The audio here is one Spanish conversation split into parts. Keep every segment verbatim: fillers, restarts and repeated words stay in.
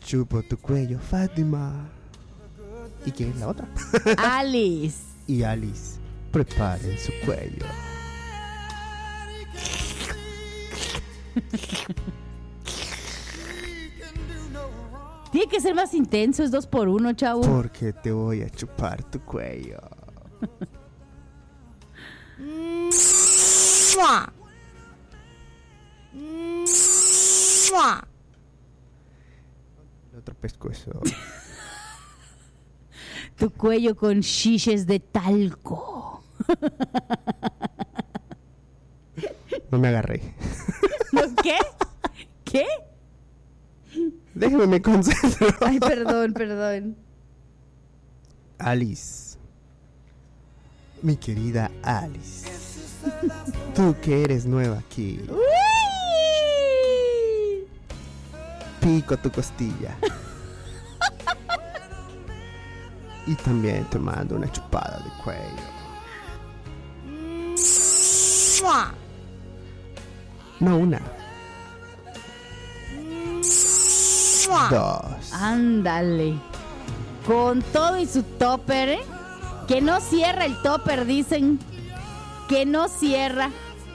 chupo tu cuello, Fátima. ¿Y quién es la otra? Alice. Y Alice, preparen su cuello. Tiene que ser más intenso, es dos por uno, chavo. Porque te voy a chupar tu cuello. El otro pescuezo. Tu cuello con chiches de talco. No me agarré. ¿Qué? ¿Qué? Déjame me concentro. Ay, perdón, perdón. Alice. Mi querida Alice. Tú que eres nueva aquí. ¡Uy! Pico tu costilla. Y también te mando una chupada de cuello. No una. Dos. Ándale. Con todo y su topper, ¿eh? Que no cierra el topper, dicen. Que no cierra.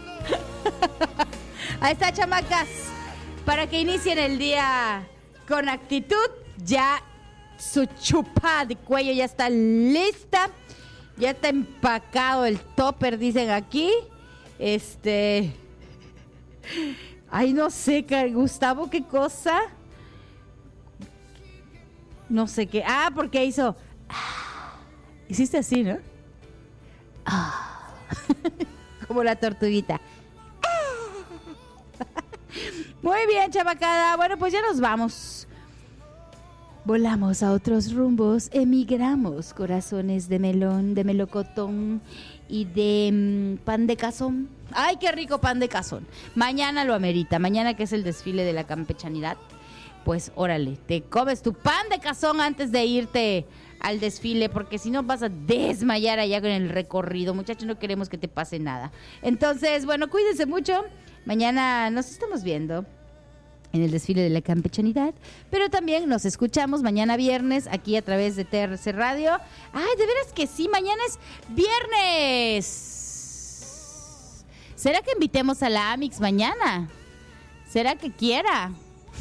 Ahí está, chamacas. Para que inicien el día con actitud. Ya su chupada de cuello ya está lista. Ya está empacado el topper, dicen aquí. Este... Ay, no sé, Gustavo, ¿qué cosa? No sé qué. Ah, porque hizo... Hiciste así, ¿no? Ah. Como la tortuguita. Muy bien, chavacada. Bueno, pues ya nos vamos. Volamos a otros rumbos. Emigramos, corazones de melón, de melocotón y de mmm, pan de cazón. Ay, qué rico pan de cazón. Mañana lo amerita. Mañana, que es el desfile de la campechanidad, pues órale, te comes tu pan de cazón antes de irte al desfile, porque si no vas a desmayar allá con el recorrido. Muchachos, no queremos que te pase nada. Entonces, bueno, cuídense mucho. Mañana nos estamos viendo en el desfile de la campechanidad, pero también nos escuchamos mañana viernes aquí a través de T R C Radio. Ay, de veras que sí, mañana es viernes. ¿Será que invitemos a la Amix mañana? ¿Será que quiera?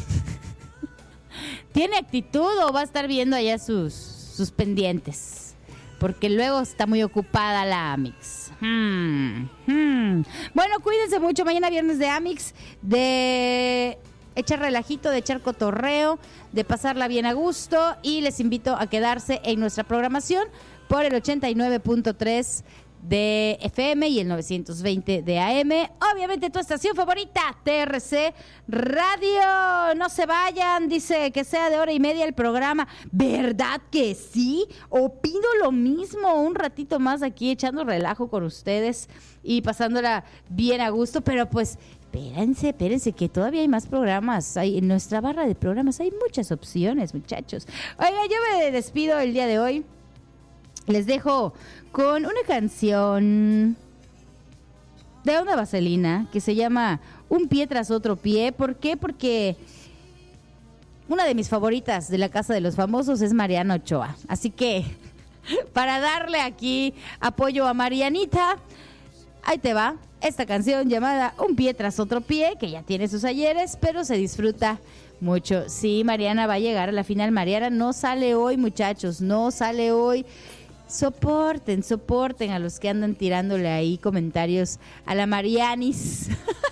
¿Tiene actitud o va a estar viendo allá sus, sus pendientes? Porque luego está muy ocupada la Amix. Hmm, hmm. Bueno, cuídense mucho. Mañana viernes de Amix, de echar relajito, de echar cotorreo, de pasarla bien a gusto. Y les invito a quedarse en nuestra programación por el ochenta y nueve punto tres de F M y el novecientos veinte de A M. Obviamente tu estación favorita, T R C Radio. No se vayan, dice que sea de hora y media el programa. ¿Verdad que sí? Opino lo mismo, un ratito más aquí echando relajo con ustedes y pasándola bien a gusto, pero pues espérense, espérense que todavía hay más programas. Hay, en nuestra barra de programas hay muchas opciones, muchachos. Oiga, yo me despido el día de hoy. Les dejo con una canción de Onda Vaselina que se llama Un pie tras otro pie. ¿Por qué? Porque una de mis favoritas de la Casa de los Famosos es Mariana Ochoa. Así que para darle aquí apoyo a Marianita, ahí te va esta canción llamada Un pie tras otro pie, que ya tiene sus ayeres, pero se disfruta mucho. Sí, Mariana va a llegar a la final. Mariana no sale hoy, muchachos, no sale hoy. Soporten, soporten a los que andan tirándole ahí comentarios a la Marianis.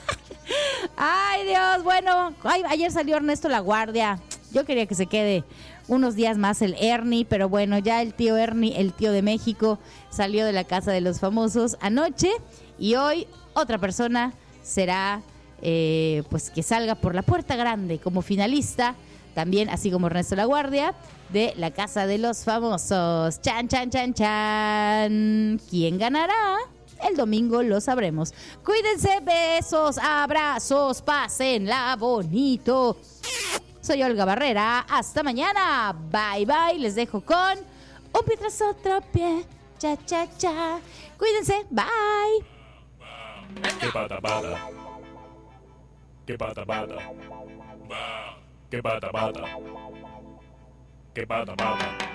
Ay, Dios, bueno, ay, ayer salió Ernesto La Guardia. Yo quería que se quede unos días más el Ernie, pero bueno, ya el tío Ernie, el tío de México, salió de la Casa de los Famosos anoche y hoy otra persona será, eh, pues que salga por la puerta grande como finalista, también así como Ernesto La Guardia, de la Casa de los Famosos. Chan, chan, chan, chan. ¿Quién ganará? El domingo lo sabremos. Cuídense, besos, abrazos, pásenla bonito. Soy Olga Barrera, hasta mañana. Bye, bye, les dejo con Un pie tras otro pie. Cha, cha, cha. Cuídense, bye. Que pata pata. Que pata pata. Que pata pata. Que pata pata.